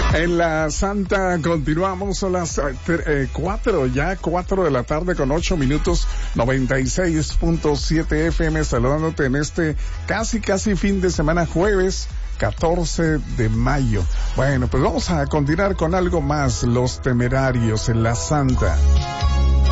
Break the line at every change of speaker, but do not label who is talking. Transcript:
En la Santa continuamos, son las 4 de la tarde con 8 minutos, 96.7 FM, saludándote en este casi fin de semana, jueves 14 de mayo. Bueno, pues vamos a continuar con algo más, Los Temerarios en la Santa.